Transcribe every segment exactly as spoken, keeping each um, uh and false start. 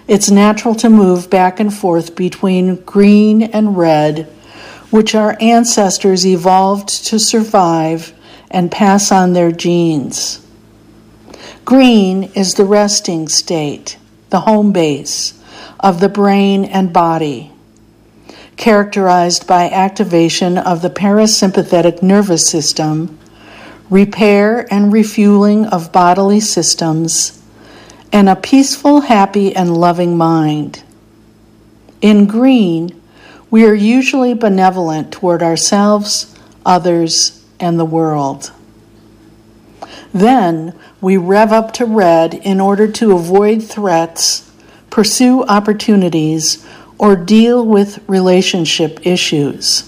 It's natural to move back and forth between green and red, which our ancestors evolved to survive and pass on their genes. Green is the resting state, the home base of the brain and body, characterized by activation of the parasympathetic nervous system, repair and refueling of bodily systems, and a peaceful, happy, and loving mind. In green, we are usually benevolent toward ourselves, others, and the world. Then we rev up to red in order to avoid threats, pursue opportunities, or deal with relationship issues.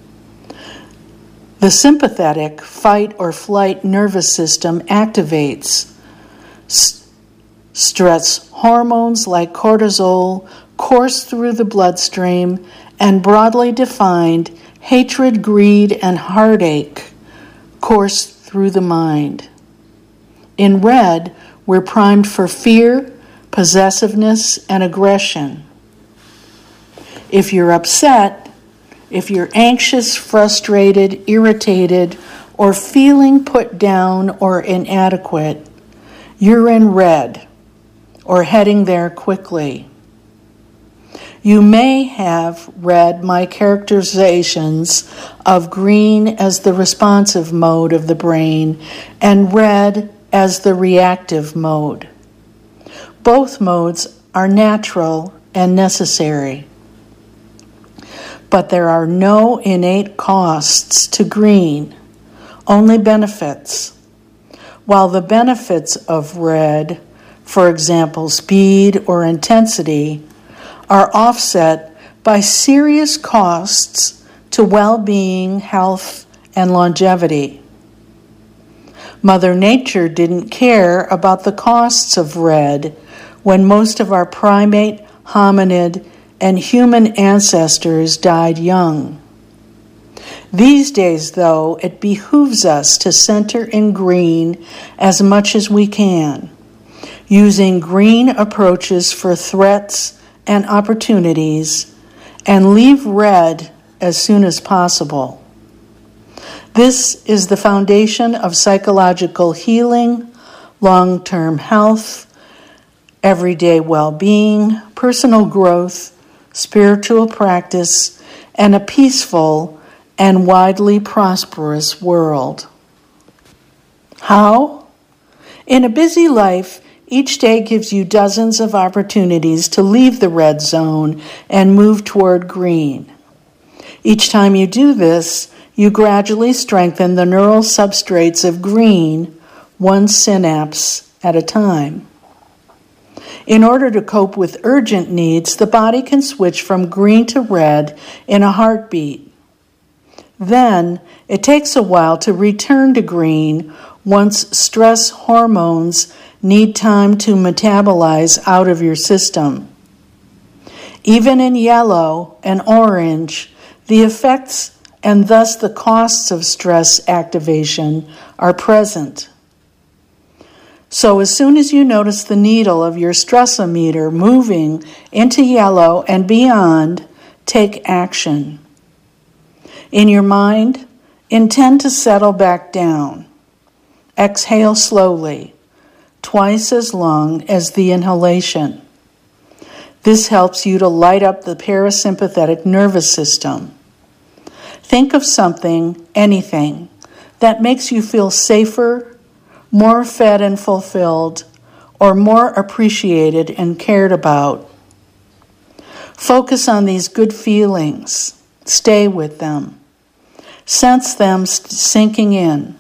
The sympathetic fight or flight nervous system activates. St- stress hormones like cortisol course through the bloodstream, and broadly defined hatred, greed, and heartache course through the mind. In red, we're primed for fear, possessiveness, and aggression. If you're upset, if you're anxious, frustrated, irritated, or feeling put down or inadequate, you're in red, or heading there quickly. You may have read my characterizations of green as the responsive mode of the brain and red as the reactive mode. Both modes are natural and necessary. But there are no innate costs to green, only benefits. While the benefits of red, for example, speed or intensity, are offset by serious costs to well-being, health, and longevity. Mother Nature didn't care about the costs of red when most of our primate, hominid, and human ancestors died young. These days, though, it behooves us to center in green as much as we can, using green approaches for threats and opportunities, and leave red as soon as possible. This is the foundation of psychological healing, long-term health, everyday well-being, personal growth, spiritual practice, and a peaceful and widely prosperous world. How? In a busy life, each day gives you dozens of opportunities to leave the red zone and move toward green. Each time you do this, you gradually strengthen the neural substrates of green, one synapse at a time. In order to cope with urgent needs, the body can switch from green to red in a heartbeat. Then, it takes a while to return to green once stress hormones need time to metabolize out of your system. Even in yellow and orange, the effects and thus the costs of stress activation are present. So as soon as you notice the needle of your stressometer moving into yellow and beyond, take action. In your mind, intend to settle back down. Exhale slowly, twice as long as the inhalation. This helps you to light up the parasympathetic nervous system. Think of something, anything, that makes you feel safer, more fed and fulfilled, or more appreciated and cared about. Focus on these good feelings. Stay with them. Sense them sinking in.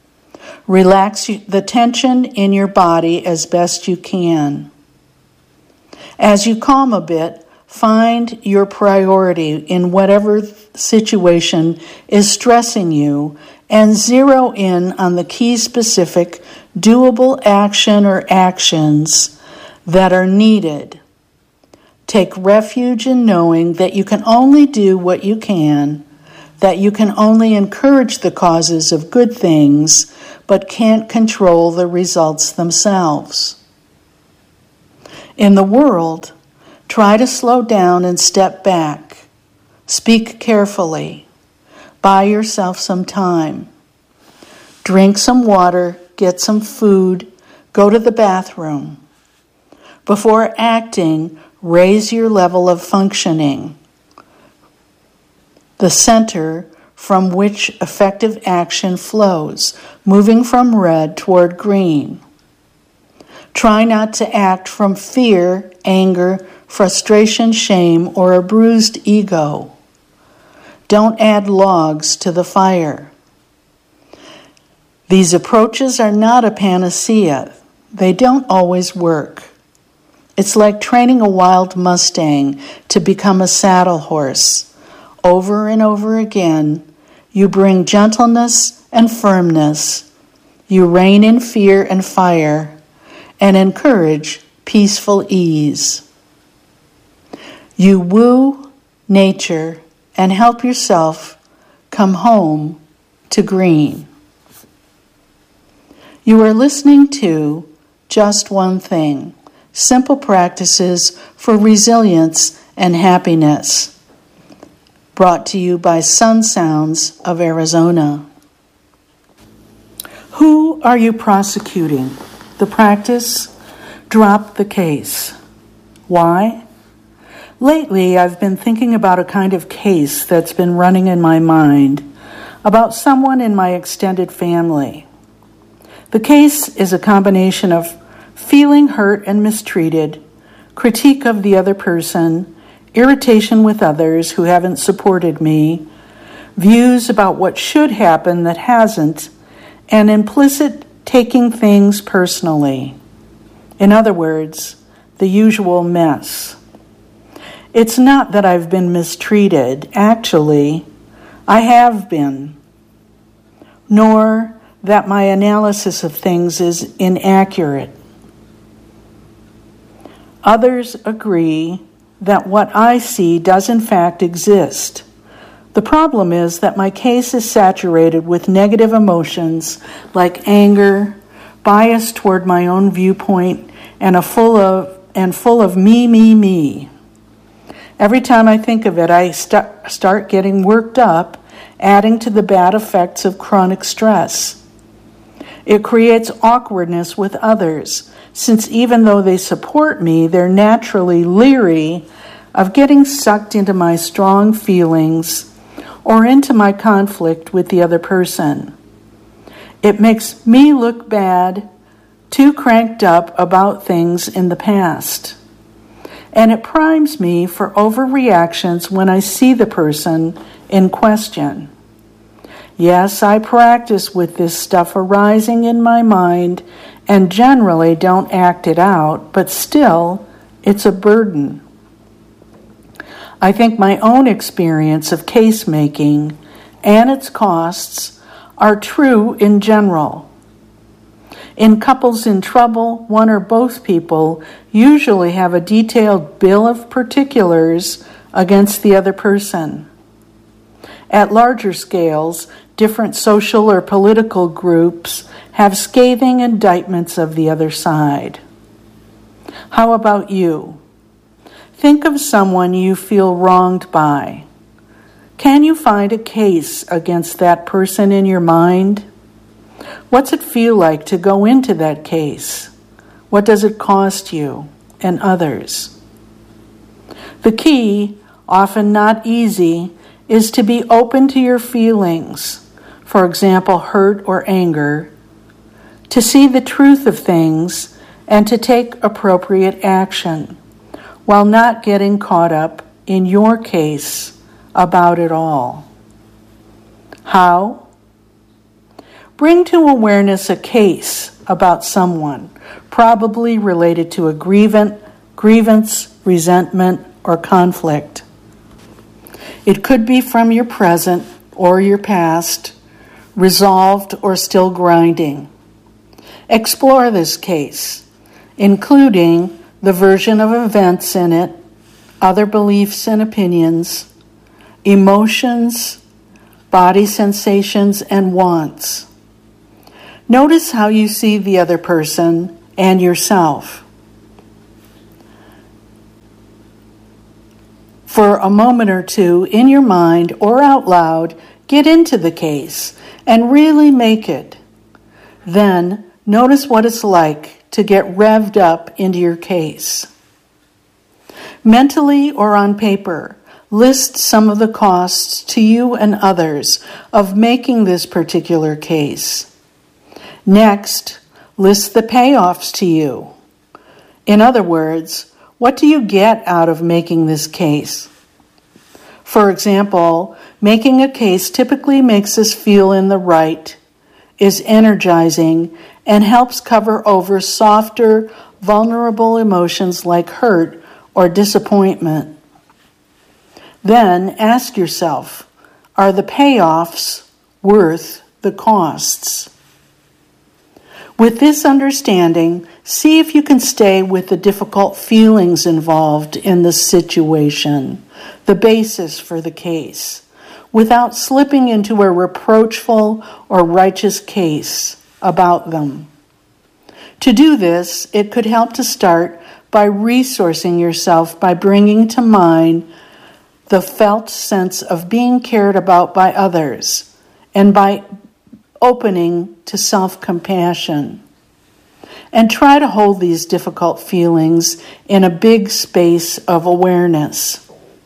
Relax the tension in your body as best you can. As you calm a bit, find your priority in whatever situation is stressing you and zero in on the key specific doable action or actions that are needed. Take refuge in knowing that you can only do what you can, that you can only encourage the causes of good things, but can't control the results themselves. In the world, Try to slow down and step back. Speak carefully. Buy yourself some time. Drink some water, get some food, go to the bathroom. Before acting, raise your level of functioning, the center from which effective action flows, moving from red toward green. Try not to act from fear, anger, frustration, shame, or a bruised ego. Don't add logs to the fire. These approaches are not a panacea. They don't always work. It's like training a wild Mustang to become a saddle horse. Over and over again, you bring gentleness and firmness. You rein in fear and fire and encourage peaceful ease. You woo nature and help yourself come home to green. You are listening to Just One Thing, Simple Practices for Resilience and Happiness, brought to you by Sun Sounds of Arizona. Who are you prosecuting? The practice? Drop the case. Why? Lately, I've been thinking about a kind of case that's been running in my mind about someone in my extended family. The case is a combination of feeling hurt and mistreated, critique of the other person, irritation with others who haven't supported me, views about what should happen that hasn't, and implicit taking things personally. In other words, the usual mess. It's not that I've been mistreated. Actually, I have been. Nor that my analysis of things is inaccurate. Others agree that what I see does in fact exist. The problem is that my case is saturated with negative emotions like anger, bias toward my own viewpoint, and a full of and full of me, me, me. Every time I think of it, I st- start getting worked up, adding to the bad effects of chronic stress. It creates awkwardness with others, since even though they support me, they're naturally leery of getting sucked into my strong feelings or into my conflict with the other person. It makes me look bad, too cranked up about things in the past. And it primes me for overreactions when I see the person in question. Yes, I practice with this stuff arising in my mind and generally don't act it out, but still, it's a burden. I think my own experience of case making and its costs are true in general. In couples in trouble, one or both people usually have a detailed bill of particulars against the other person. At larger scales, different social or political groups have scathing indictments of the other side. How about you? Think of someone you feel wronged by. Can you find a case against that person in your mind? What's it feel like to go into that case? What does it cost you and others? The key, often not easy, is to be open to your feelings, for example, hurt or anger, to see the truth of things and to take appropriate action, while not getting caught up in your case about it all. How? Bring to awareness a case about someone, probably related to a grievance, grievance, resentment, or conflict. It could be from your present or your past, resolved or still grinding. Explore this case, including the version of events in it, other beliefs and opinions, emotions, body sensations, and wants. Notice how you see the other person and yourself. For a moment or two, in your mind or out loud, get into the case and really make it. Then, notice what it's like to get revved up into your case. Mentally or on paper, list some of the costs to you and others of making this particular case. Next, list the payoffs to you. In other words, what do you get out of making this case? For example, making a case typically makes us feel in the right, is energizing, and helps cover over softer, vulnerable emotions like hurt or disappointment. Then ask yourself, are the payoffs worth the costs? With this understanding, see if you can stay with the difficult feelings involved in the situation, the basis for the case, without slipping into a reproachful or righteous case about them. To do this, it could help to start by resourcing yourself by bringing to mind the felt sense of being cared about by others, and by opening to self-compassion. And try to hold these difficult feelings in a big space of awareness.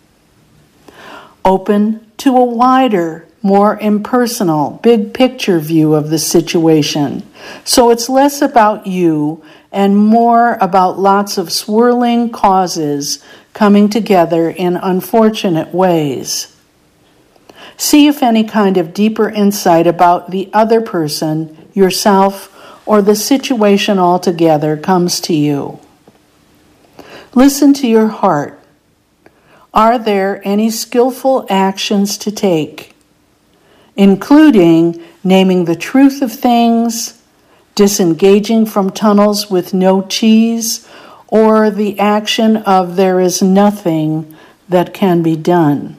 Open to a wider, more impersonal, big picture view of the situation, so it's less about you and more about lots of swirling causes coming together in unfortunate ways. See if any kind of deeper insight about the other person, yourself, or the situation altogether comes to you. Listen to your heart. Are there any skillful actions to take, including naming the truth of things, disengaging from tunnels with no cheese, or the action of there is nothing that can be done?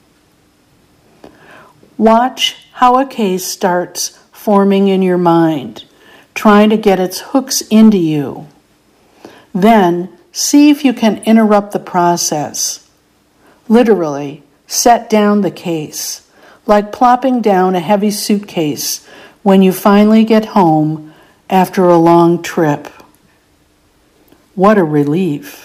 Watch how a case starts forming in your mind, trying to get its hooks into you. Then see if you can interrupt the process. Literally, set down the case, like plopping down a heavy suitcase when you finally get home after a long trip. What a relief.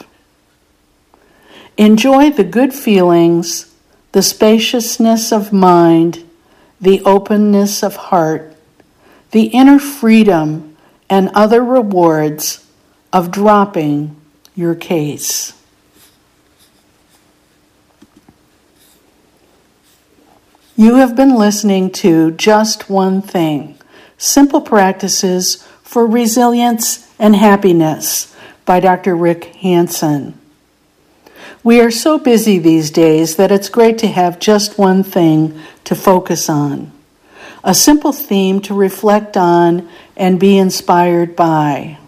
Enjoy the good feelings, the spaciousness of mind, the openness of heart, the inner freedom and other rewards of dropping your case. You have been listening to Just One Thing, Simple Practices for Resilience and Happiness by Doctor Rick Hanson. We are so busy these days that it's great to have just one thing to focus on, a simple theme to reflect on and be inspired by.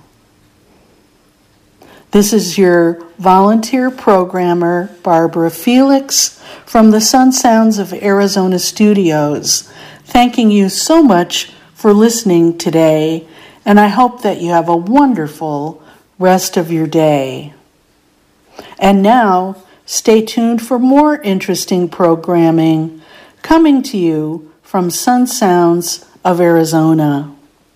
This is your volunteer programmer, Barbara Felix, from the Sun Sounds of Arizona studios, thanking you so much for listening today, and I hope that you have a wonderful rest of your day. And now, stay tuned for more interesting programming coming to you from Sun Sounds of Arizona.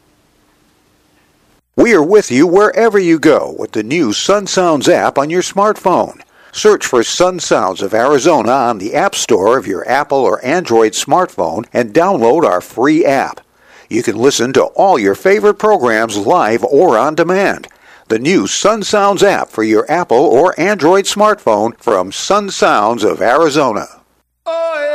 We are with you wherever you go with the new Sun Sounds app on your smartphone. Search for Sun Sounds of Arizona on the App Store of your Apple or Android smartphone and download our free app. You can listen to all your favorite programs live or on demand. The new Sun Sounds app for your Apple or Android smartphone from Sun Sounds of Arizona.